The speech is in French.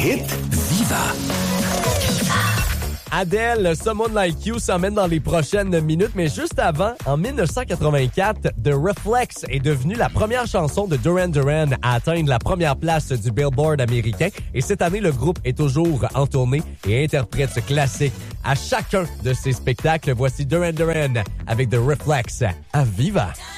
hit Viva. Adele, Someone Like You s'emmène dans les prochaines minutes, mais juste avant, en 1984, The Reflex est devenue la première chanson de Duran Duran à atteindre la première place du Billboard américain. Et cette année, le groupe est toujours en tournée et interprète ce classique à chacun de ses spectacles. Voici Duran Duran avec The Reflex à Viva.